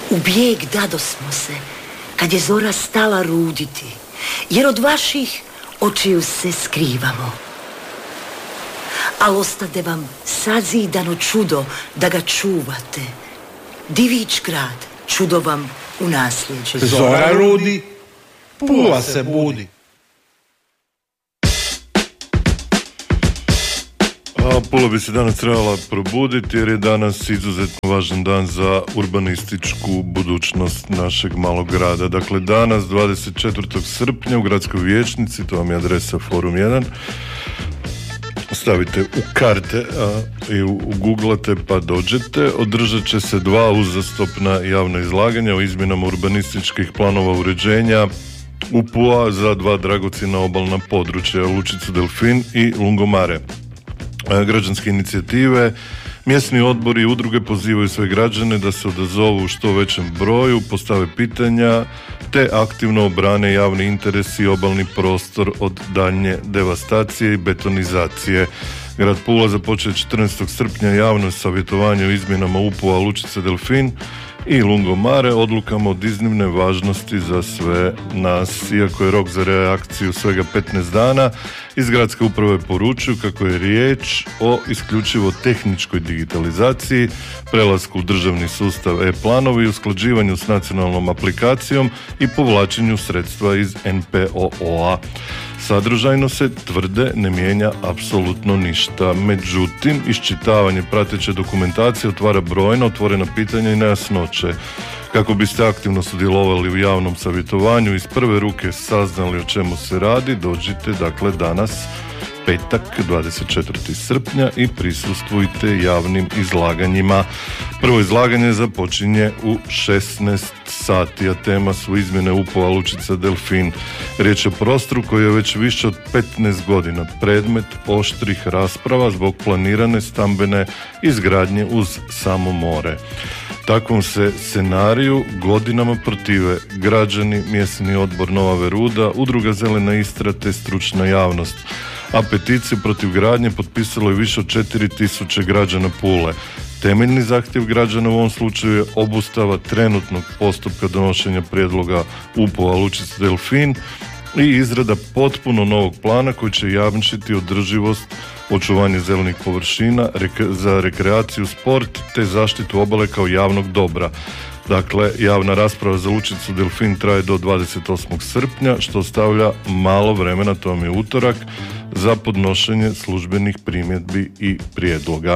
U bijeg dadosmo se, kad je zora stala ruditi, jer od vaših očiju se skrivamo. Al ostade vam sazidano čudo da ga čuvate. Divić grad, čudo vam u nasljeđe. Zora rudi, Pula se budi. A Pula bi se danas trebala probuditi jer je danas izuzetno važan dan za urbanističku budućnost našeg malog grada. Dakle, danas 24. srpnja u gradskoj vijećnici, to vam je adresa Forum 1, stavite u karte i uguglate pa dođete. Održat će se 2 uzastopna javna izlaganja o izmjenama urbanističkih planova uređenja UPU-a za 2 dragocjena obalna područja, Lučicu Delfin i Lungomare. Građanske inicijative, mjesni odbori i udruge pozivaju sve građane da se odazovu u što većem broju, postave pitanja te aktivno obrane javni interes i obalni prostor od daljnje devastacije i betonizacije. Grad Pula započeo 14. srpnja javno savjetovanje o izmjenama UPU-a Lučice Delfin i Lungomare, odlukama od iznimne važnosti za sve nas. Iako je rok za reakciju svega 15 dana, iz gradske uprave poručuju kako je riječ o isključivo tehničkoj digitalizaciji, prelasku u državni sustav e-planovi, usklađivanju s nacionalnom aplikacijom i povlačenju sredstva iz NPOO-a. Sadržajno se, tvrde, ne mijenja apsolutno ništa. Međutim, iščitavanje prateće dokumentacije otvara brojna otvorena pitanja i nejasnoće. Kako biste aktivno sudjelovali u javnom savjetovanju i iz prve ruke saznali o čemu se radi, dođite dakle danas, petak 24. srpnja i prisustvujte javnim izlaganjima. Prvo izlaganje započinje u 16 sati, a tema su izmjene UPU-a Lučica Delfin. Riječ je o prostoru koji je već više od 15 godina predmet oštrih rasprava zbog planirane stambene izgradnje uz samo more. Takvom se scenariju godinama protive građani, mjesni odbor Nova Veruda, udruga Zelena Istra te stručna javnost. A peticiju protiv gradnje potpisalo je više od 4000 građana Pule. Temeljni zahtjev građana u ovom slučaju je obustava trenutnog postupka donošenja prijedloga UPU-a Lučica Delfin i izrada potpuno novog plana koji će jamčiti održivost, očuvanje zelenih površina za rekreaciju, sport te zaštitu obale kao javnog dobra. Dakle, javna rasprava za Lučicu Delfin traje do 28. srpnja, što ostavlja malo vremena, to vam je utorak, za podnošenje službenih primjedbi i prijedloga.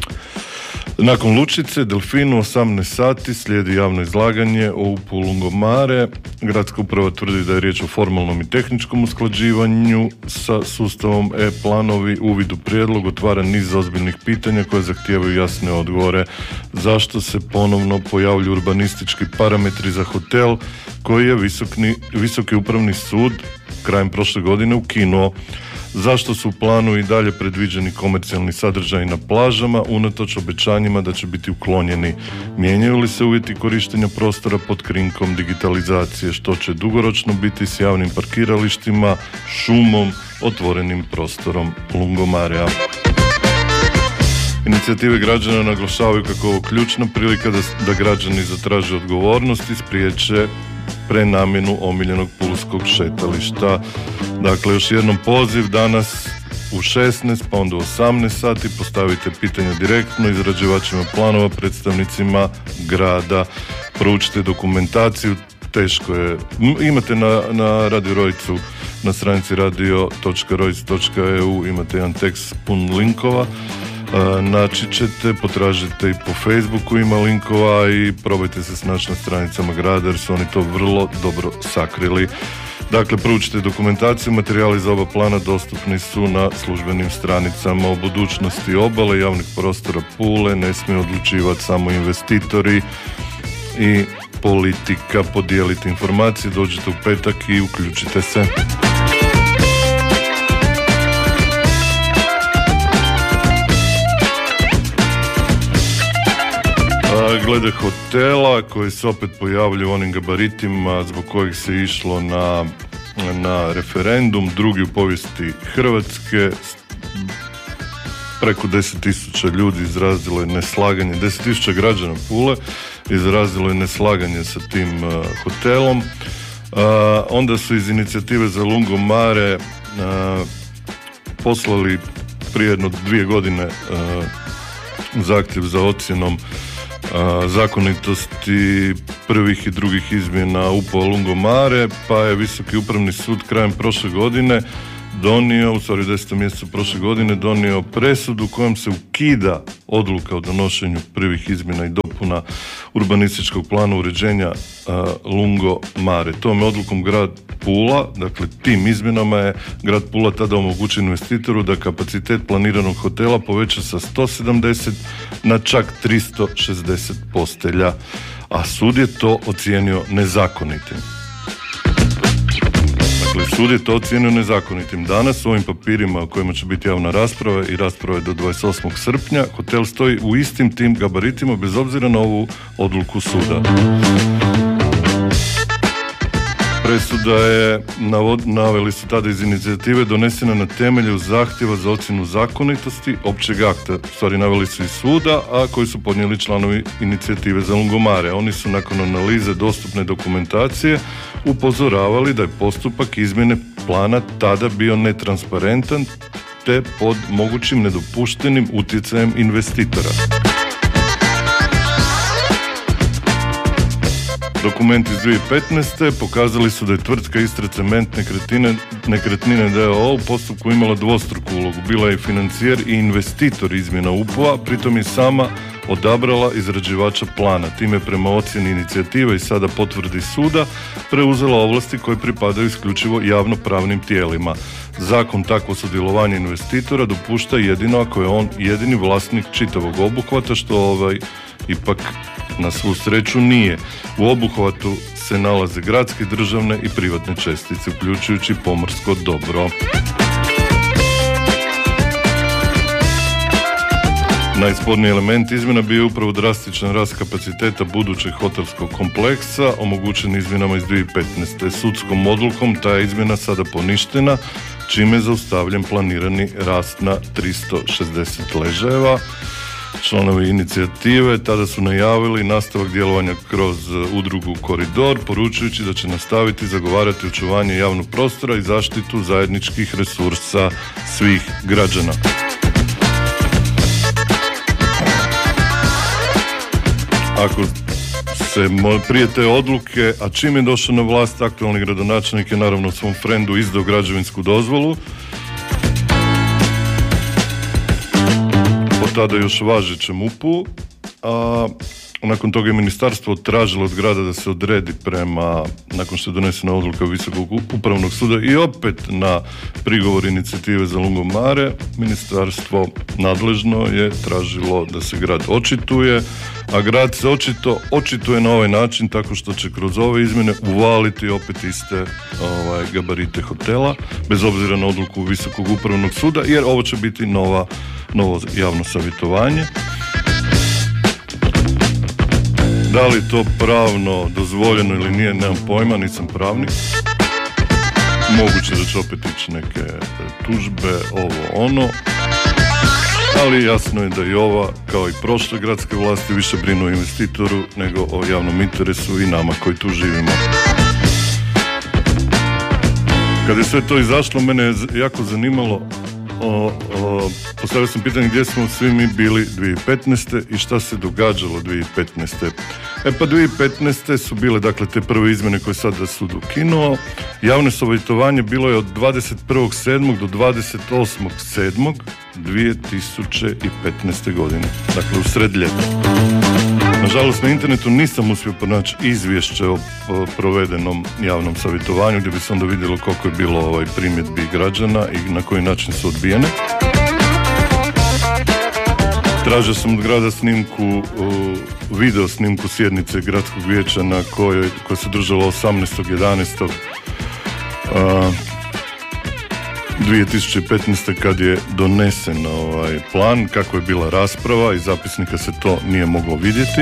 Nakon Lučice, Delfinu, 18 sati slijedi javno izlaganje o UPU Lungomare. Gradska uprava tvrdi da je riječ o formalnom i tehničkom usklađivanju sa sustavom e-planovi. Uvid u prijedlog otvara niz ozbiljnih pitanja koje zahtijevaju jasne odgovore. Zašto se ponovno pojavljuju urbanistički parametri za hotel koji je Visoki upravni sud krajem prošle godine ukinuo? Zašto su u planu i dalje predviđeni komercijalni sadržaji na plažama unatoč obećanjima da će biti uklonjeni? Mijenjaju li se uvjeti korištenja prostora pod krinkom digitalizacije? Što će dugoročno biti s javnim parkiralištima, šumom, otvorenim prostorom Lungomarea? Inicijative građana naglašavaju kako je ovo ključna prilika da građani zatraže odgovornost i spriječe prenamjenu omiljenog pulskog šetališta. Dakle, još jednom poziv danas u 16 pa onda u 18 sati postavite pitanja direktno izrađivačima planova, predstavnicima grada, proučite dokumentaciju, teško je. Imate na Radio Rojcu, na stranici radio.rojc.eu imate jedan tekst pun linkova. Naći ćete, potražite i po Facebooku, ima linkova i probajte se snaći na stranicama grada jer su oni to vrlo dobro sakrili. Dakle, proučite dokumentaciju, materijali za oba plana dostupni su na službenim stranicama. O budućnosti obale, javnih prostora Pule ne smiju odlučivati samo investitori i politika. Podijelite informacije, dođite u petak i uključite se. Glede hotela koji se opet pojavljuju u onim gabaritima zbog kojih se išlo na referendum, drugi u povijesti Hrvatske, preko 10.000 ljudi izrazilo je neslaganje, 10.000 građana Pule izrazilo je neslaganje sa tim hotelom. Onda su iz inicijative za Lungomare poslali prije jedno 2 godine zahtjev za ocjenom zakonitosti prvih i drugih izmjena UPO-a Lungomare, pa je Visoki upravni sud krajem prošle godine donio, u stvari u 10. mjesecu prošle godine, donio presudu kojom se ukida odluka o donošenju prvih izmjena i dopuna urbanističkog plana uređenja Lungomare. Tom odlukom grad Pula, dakle tim izmjenama je grad Pula tada omogućio investitoru da kapacitet planiranog hotela poveća sa 170 na čak 360 postelja, a sud je to ocijenio nezakonitim. Dakle, sud je to ocijenio nezakonitim. Danas u ovim papirima o kojima će biti javna rasprava i rasprava je do 28. srpnja, hotel stoji u istim tim gabaritima bez obzira na ovu odluku suda. Presuda je, naveli su tada iz inicijative, donesena na temelju zahtjeva za ocjenu zakonitosti općeg akta. Stvari naveli su iz suda, a koji su podnijeli članovi inicijative za Lungomare. Oni su nakon analize dostupne dokumentacije upozoravali da je postupak izmjene plana tada bio netransparentan te pod mogućim nedopuštenim utjecajem investitora. Dokumenti iz 2015. pokazali su da je tvrtka Istra Cement nekretnine d.o.o. u postupku imala dvostruku ulogu. Bila je financijer i investitor izmjena UPO-a, pritom je sama odabrala izrađivača plana. Time prema ocjeni inicijative i sada potvrdi suda preuzela ovlasti koje pripadaju isključivo javnopravnim tijelima. Zakon takvo sudjelovanje investitora dopušta jedino ako je on jedini vlasnik čitavog obuhvata, što ipak na svu sreću nije. U obuhvatu se nalaze gradske, državne i privatne čestice, uključujući pomorsko dobro. Najsporniji element izmjena bio je upravo drastičan rast kapaciteta budućeg hotelskog kompleksa, omogućen izmjenama iz 2015. Sudskom odlukom ta je izmjena sada poništena, čime je zaustavljen planirani rast na 360 ležajeva. Članovi inicijative tada su najavili nastavak djelovanja kroz udrugu Koridor, poručujući da će nastaviti zagovarati očuvanje javnog prostora i zaštitu zajedničkih resursa svih građana. Ako se prije te odluke, a čim je došao na vlast, aktualni gradonačelnik je naravno svom frendu izdao građevinsku dozvolu, tada još važećem UPU, a nakon toga je ministarstvo tražilo od grada da se odredi prema, nakon što je donesena odluka Visokog upravnog suda i opet na prigovor inicijative za Lungomare, ministarstvo nadležno je tražilo da se grad očituje, a grad se očituje na ovaj način tako što će kroz ove izmjene uvaliti opet iste gabarite hotela, bez obzira na odluku Visokog upravnog suda, jer ovo će biti novo javno savjetovanje. Da li to pravno dozvoljeno ili nije, nemam pojma, nisam pravnik. Moguće da će opet ići neke tužbe, ono. Ali jasno je da i ova, kao i prošle gradske vlasti, više brinu o investitoru nego o javnom interesu i nama koji tu živimo. Kad je sve to izašlo, mene je jako zanimalo, postavio sam pitanje gdje smo svi mi bili 2015. i šta se događalo 2015. Pa 2015. su bile dakle te prve izmjene koje sada sud ukinuo. Javno savjetovanje bilo je od 21.7. do 28.7.2015. godine. Dakle u sred ljeta. Nažalost na internetu nisam uspio pronaći izvješće o provedenom javnom savjetovanju gdje bi se onda vidjelo koliko je bilo primjedbi građana i na koji način su odbijene. Tražio sam od grada snimku, video snimku sjednice gradskog vijeća koja se držala 18.11.2015. kad je donesen plan, kako je bila rasprava, iz zapisnika se to nije moglo vidjeti.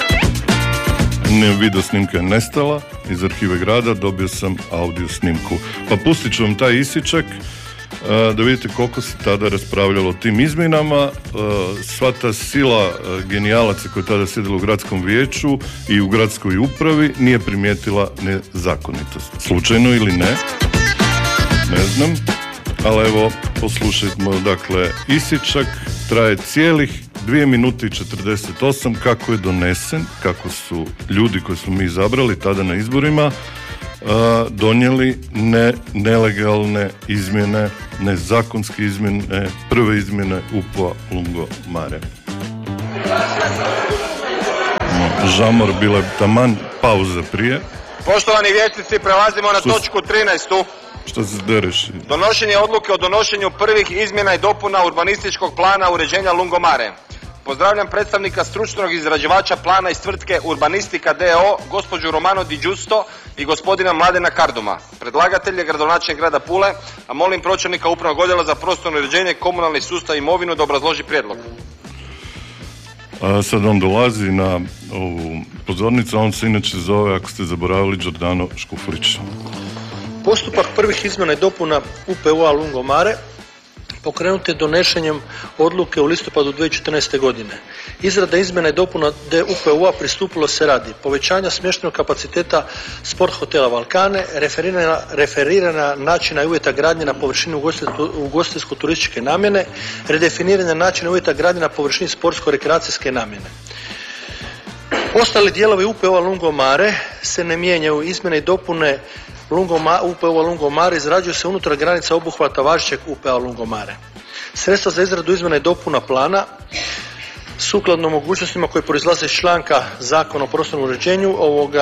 Video snimka je nestala iz arhive grada, dobio sam audio snimku. Pa pustit ću vam taj isičak da vidite koliko se tada raspravljalo o tim izmjenama. Sva ta sila genijalaca koji tada sjedila u gradskom vijeću i u gradskoj upravi nije primijetila nezakonitost. Slučajno ili ne znam, ali evo poslušajmo, dakle, isječak traje cijelih 2 minute i 48 kako je donesen, kako su ljudi koji smo mi izabrali tada na izborima donijeli nelegalne izmjene, nezakonske izmjene, prve izmjene UPO Lungomare. Žamor, bila je taman pauza prije. Poštovani vijećnici, prelazimo na točku 13. Što se dereš? Donošenje odluke o donošenju prvih izmjena i dopuna urbanističkog plana uređenja Lungomare. Pozdravljam predstavnika stručnog izrađivača plana iz tvrtke Urbanistika d.o. gospođu Romano Di Giusto i gospodina Mladena Karduma. Predlagatelj je gradonačelnik grada Pule, a molim pročelnika upravnog odjela za prostorno uređenje, komunalni sustav i imovinu da obrazloži prijedlog. Sad on dolazi na ovu pozornicu, on se inače zove, ako ste zaboravili, Giordano Škuflić. Postupak prvih izmjena i dopuna UPO-a Lungomare pokrenut je donošenjem odluke u listopadu 2014. godine. Izrada izmjena i dopuna UPO-a pristupilo se radi povećanja smještajnog kapaciteta sport hotela Valkane, referirana načina i uvjeta gradnje na površini ugostiteljsko-turističke namjene, redefiniranja načina uvjeta gradnje na površini sportsko-rekreacijske namjene. Ostali dijelovi UPO-a Lungomare se ne mijenjaju. Izmjene i dopune UPO-a Lungomare izrađuju se unutar granica obuhvata važećeg UPO-a Lungomare. Sredstva za izradu izmjena i dopuna plana sukladno mogućnostima koje proizlaze iz članka Zakona o prostornom uređenju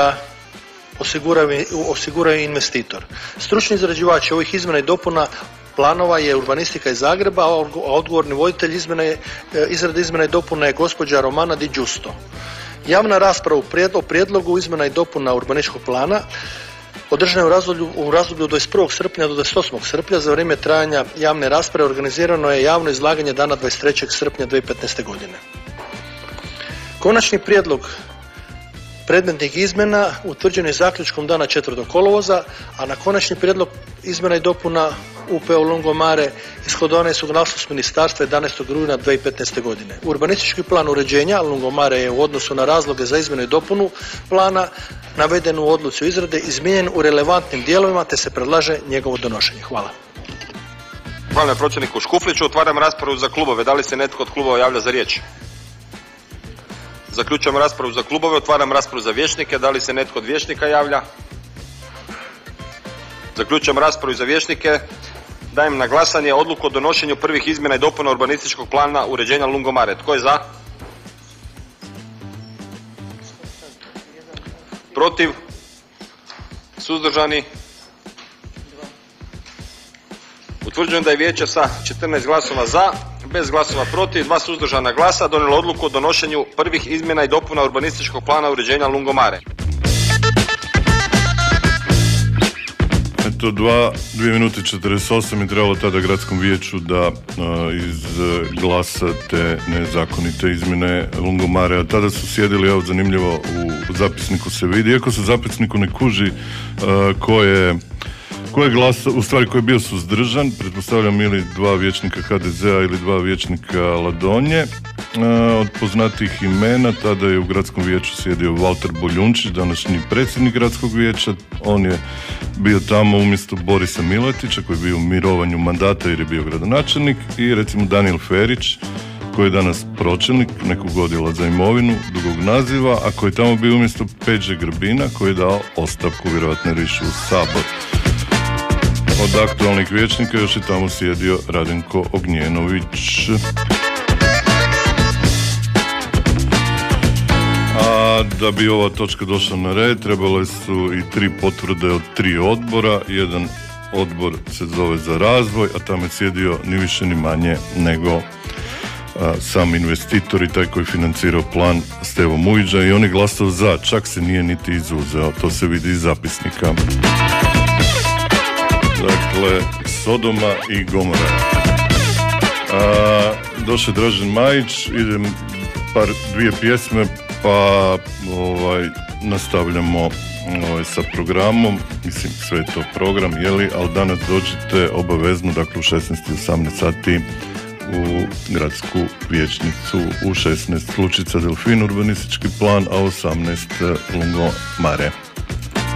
osiguraju investitor. Stručni izrađivač ovih izmjena i dopuna planova je Urbanistika iz Zagreba, a odgovorni voditelj izrade izmjena i dopuna je gospođa Romana Di Giusto. Javna rasprava o prijedlogu izmjena i dopuna urbanističkog plana održana je u razdoblju od 21. srpnja do 28. srpnja. Za vrijeme trajanja javne rasprave organizirano je javno izlaganje dana 23. srpnja 2015. godine. Konačni prijedlog predmetnih izmjena utvrđen je zaključkom dana 4. kolovoza, a na konačni prijedlog izmjena i dopuna UPO Lungomare ishodovana je suglasnost ministarstva 11. rujna 2015. godine. Urbanistički plan uređenja Lungomare je u odnosu na razloge za izmjenu i dopunu plana naveden u odluci o izrade izmijenjen u relevantnim dijelovima te se predlaže njegovo donošenje. Hvala. Hvala pročelniku Škufliću. Otvaram raspravu za klubove. Da li se netko od klubova javlja za riječ? Zaključujem raspravu za klubove. Otvaram raspravu za vijećnike. Da li se netko od vijećnika javlja? Zaključujem raspravu za vijećnike. Dajem na glasanje odluku o donošenju prvih izmjena i dopuna urbanističkog plana uređenja Lungomare. Tko je za? Protiv? Suzdržani? Utvrđujem da je vijeće sa 14 glasova za, bez glasova protiv, 2 suzdržana glasa donijelo odluku o donošenju prvih izmjena i dopuna urbanističkog plana uređenja Lungomare. Eto, 2 minute 48 je trebalo tada gradskom vijeću da izglasa te nezakonite izmjene Lungomare, a tada su sjedili, evo zanimljivo, u zapisniku se vidi, iako se u zapisniku ne kuži ko je glas, u stvari ko je bio suzdržan, pretpostavljam ili 2 vijećnika HDZ-a ili 2 vijećnika Ladonje. Od poznatih imena tada je u gradskom vijeću sjedio Valter Boljunčić, današnji predsjednik gradskog vijeća. On je bio tamo umjesto Borisa Miletića koji je bio u mirovanju mandata jer je bio gradonačelnik, i recimo Danijel Ferić koji je danas pročelnik nekog odjela za imovinu dugog naziva, a koji je tamo bio umjesto Peđe Grbina koji je dao ostavku, vjerojatno je išao u Sabor. Od aktualnih vijećnika još je tamo sjedio Radenko Ognjenović. A da bi ova točka došla na red, trebale su i 3 potvrde od 3 odbora. Jedan odbor se zove za razvoj, a tamo je sjedio ni više ni manje nego sam investitor i taj koji financirao plan, Stevo Mujiđa, i on je glasao za, čak se nije niti izuzeo, to se vidi iz zapisnika. Dakle, Sodoma i Gomora. Došao je Dražen Majić, idem 2 pjesme, pa nastavljamo sa programom, mislim sve je to program, ali danas dođite obavezno, dakle u 16 i 18 sati u gradsku vijećnicu, u 16 Lučica Delfin urbanistički plan, a 18 Lungomare.